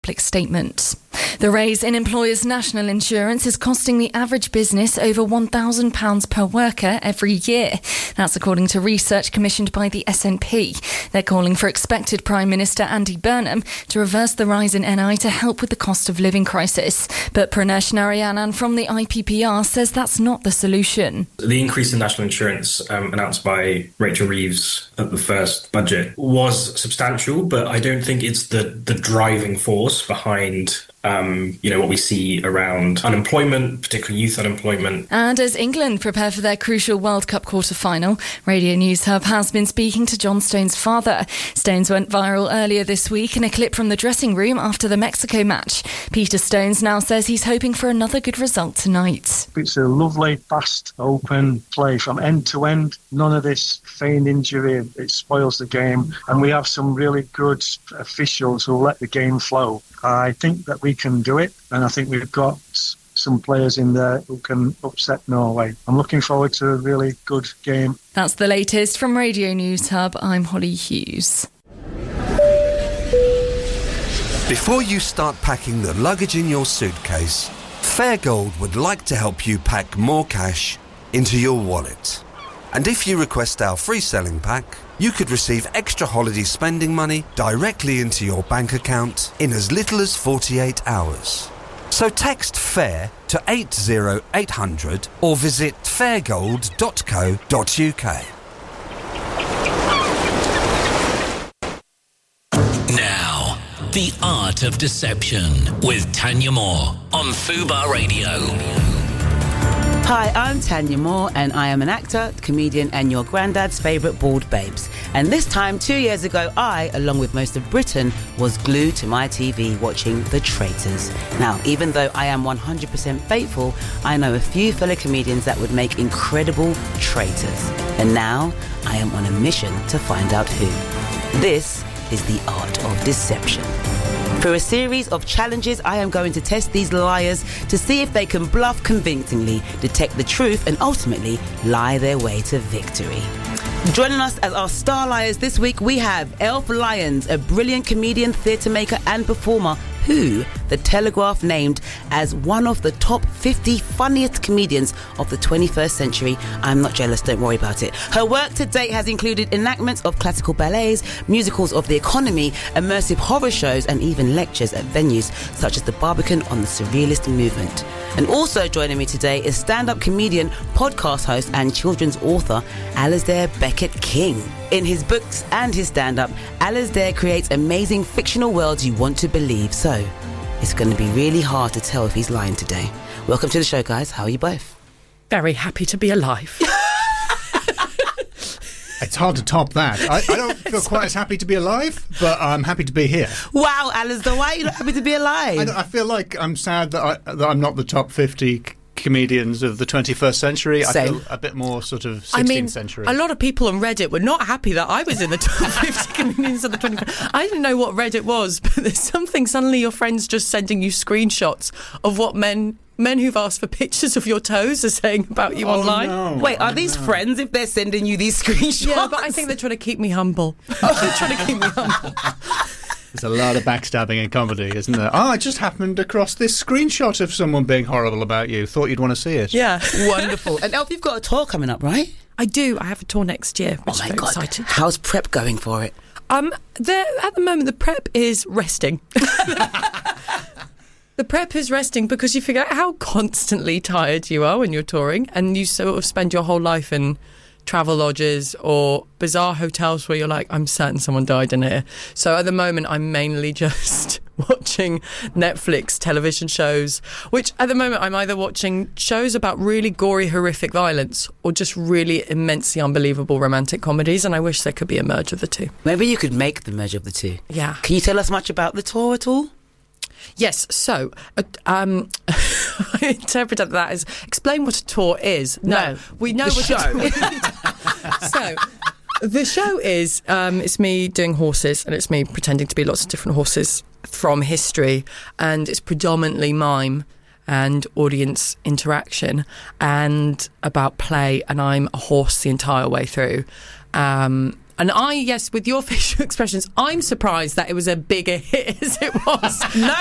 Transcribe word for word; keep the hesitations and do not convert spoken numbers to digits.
public statement. The raise in employers' national insurance is costing the average business over one thousand pounds per worker every year. That's according to research commissioned by the S N P. They're calling for expected Prime Minister Andy Burnham to reverse the rise in N I to help with the cost of living crisis. But Pranesh Narayanan from the I P P R says that's not the solution. The increase in national insurance um, announced by Rachel Reeves at the first budget was substantial, but I don't think it's the, the driving force behind Um, you know, what we see around unemployment, particularly youth unemployment. And as England prepare for their crucial World Cup quarter-final, Radio News Hub has been speaking to John Stones' father. Stones went viral earlier this week in a clip from the dressing room after the Mexico match. Peter Stones now says he's hoping for another good result tonight. It's a lovely, fast, open play from end to end. None of this feigned injury, it spoils the game. And we have some really good officials who let the game flow. I think that we can do it, and I think we've got some players in there who can upset Norway. I'm looking forward to a really good game. That's the latest from Radio News Hub. I'm Holly Hughes. Before you start packing the luggage in your suitcase, Fairgold would like to help you pack more cash into your wallet. And if you request our free selling pack, you could receive extra holiday spending money directly into your bank account in as little as forty-eight hours. So text FAIR to eight zero eight hundred or visit fairgold dot co dot uk. Now, The Art of Deception with Tanya Moore on Fubar Radio. Hi, I'm Tanya Moore, and I am an actor, comedian, and your granddad's favourite bald babes. And this time, two years ago, I, along with most of Britain, was glued to my T V watching The Traitors. Now, even though I am one hundred percent faithful, I know a few fellow comedians that would make incredible traitors. And now, I am on a mission to find out who. This is The Art of Deception. Through a series of challenges, I am going to test these liars to see if they can bluff convincingly, detect the truth, and ultimately lie their way to victory. Joining us as our star liars this week, we have Elf Lyons, a brilliant comedian, theatre maker and performer who The Telegraph named as one of the top fifty funniest comedians of the twenty-first century. I'm not jealous, don't worry about it. Her work to date has included enactments of classical ballets, musicals of the economy, immersive horror shows, and even lectures at venues such as the Barbican on the Surrealist movement. And also joining me today is stand-up comedian, podcast host and children's author Alasdair Beckett King. In his books and his stand-up, Alasdair creates amazing fictional worlds you want to believe. So, it's going to be really hard to tell if he's lying today. Welcome to the show, guys. How are you both? Very happy to be alive. It's hard to top that. I, I don't feel quite as happy to be alive, but I'm happy to be here. Wow, Alasdair, why are you not happy to be alive? I, I feel like I'm sad that, I, that I'm not the top fifty c- comedians of the twenty-first century. Same. I feel a bit more sort of sixteenth I mean, century. A lot of people on Reddit were not happy that I was in the top fifty comedians of the twenty-first. I didn't know what Reddit was, but there's something, suddenly your friends just sending you screenshots of what men... Men who've asked for pictures of your toes are saying about you oh, online. No. Wait, are oh, these no. friends if they're sending you these screenshots? Yeah, but I think they're trying to keep me humble. They're trying to keep me humble. There's a lot of backstabbing in comedy, isn't there? Oh, I just happened across this screenshot of someone being horrible about you. Thought you'd want to see it. Yeah. Wonderful. And Elf, you've got a tour coming up, right? I do. I have a tour next year, which Oh my I'm very God. excited. How's prep going for it? Um, there, at the moment, the prep is resting. The prep is resting because you figure out how constantly tired you are when you're touring, and you sort of spend your whole life in travel lodges or bizarre hotels where you're like, I'm certain someone died in here. So at the moment, I'm mainly just watching Netflix television shows, which at the moment I'm either watching shows about really gory, horrific violence or just really immensely unbelievable romantic comedies, and I wish there could be a merge of the two. Maybe you could make the merge of the two. Yeah. Can you tell us much about the tour at all? Yes, so uh, um, I interpreted that as explain what a tour is. No, No, we know the what show. a tour is. So the show is um, it's me doing horses, and it's me pretending to be lots of different horses from history, and it's predominantly mime and audience interaction and about play, and I'm a horse the entire way through. Um, And I, yes, with your facial expressions, I'm surprised that it was a bigger hit as it was. No,